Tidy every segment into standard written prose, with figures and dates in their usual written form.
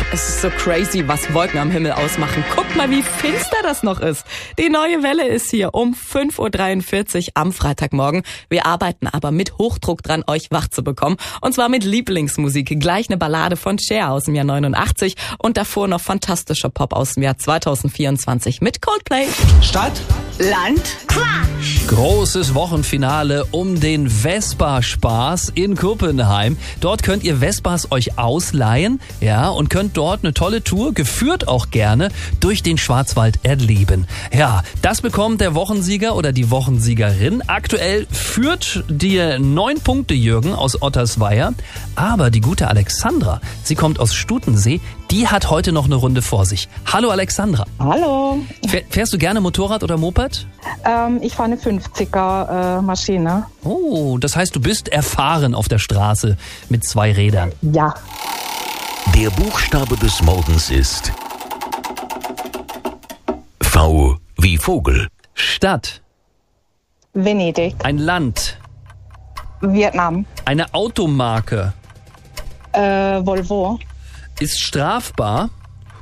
Es ist so crazy, was Wolken am Himmel ausmachen. Guckt mal, wie finster das noch ist. Die neue Welle ist hier um 5.43 Uhr am Freitagmorgen. Wir arbeiten aber mit Hochdruck dran, euch wach zu bekommen. Und zwar mit Lieblingsmusik. Gleich eine Ballade von Cher aus dem Jahr 89 und davor noch fantastischer Pop aus dem Jahr 2024 mit Coldplay. Stadt, Land, Quatsch. großes Wochenfinale um den Vespa-Spaß in Kuppenheim. Dort könnt ihr Vespas euch ausleihen, ja, und könnt dort eine tolle Tour, geführt auch gerne, durch den Schwarzwald erleben. Ja, das bekommt der Wochensieger oder die Wochensiegerin. Aktuell führt dir 9 Punkte Jürgen aus Ottersweier, aber die gute Alexandra, sie kommt aus Stutensee, die hat heute noch eine Runde vor sich. Hallo Alexandra. Hallo. Fährst du gerne Motorrad oder Moped? Ich fahre eine 50er Maschine. Oh, das heißt, du bist erfahren auf der Straße mit 2 Rädern. Ja. Der Buchstabe des Morgens ist V wie Vogel. Stadt, Venedig. ein Land, Vietnam. eine Automarke, Volvo. ist strafbar,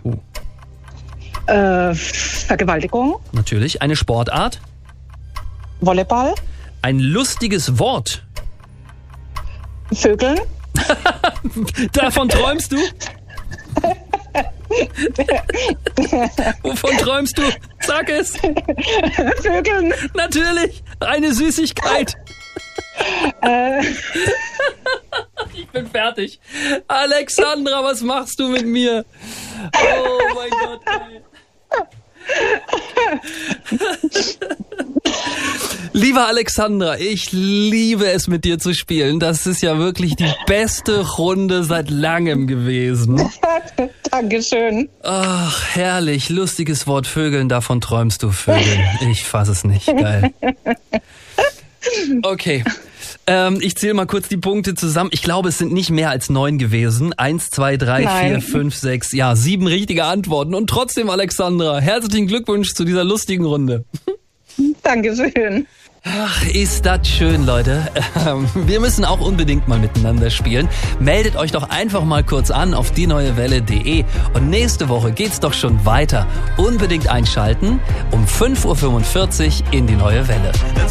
Vergewaltigung. natürlich, eine Sportart, Volleyball. ein lustiges Wort. Vögeln. Davon träumst du? Wovon träumst du? Sag es. Vögeln. Natürlich, eine Süßigkeit. Ich bin fertig. Alexandra, was machst du mit mir? Oh mein Gott, ey. Liebe Alexandra, ich liebe es, mit dir zu spielen. Das ist ja wirklich die beste Runde seit langem gewesen. Dankeschön. Ach, herrlich. Lustiges Wort Vögeln, davon träumst du, Vögeln. Ich fass es nicht. Geil. Okay. Ich zähle mal kurz die Punkte zusammen. Ich glaube, es sind nicht mehr als 9 gewesen. 1, 2, 3, Nein. 4, 5, 6. Ja, 7 richtige Antworten. Und trotzdem, Alexandra, herzlichen Glückwunsch zu dieser lustigen Runde. Dankeschön. Ach, ist das schön, Leute. Wir müssen auch unbedingt mal miteinander spielen. Meldet euch doch einfach mal kurz an auf dieneuewelle.de. Und nächste Woche geht's doch schon weiter. Unbedingt einschalten um 5.45 Uhr in die Neue Welle.